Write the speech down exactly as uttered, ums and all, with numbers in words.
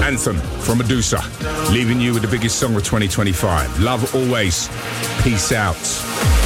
Anthem from Medusa, leaving you with the biggest song of twenty twenty-five. Love always. Peace out.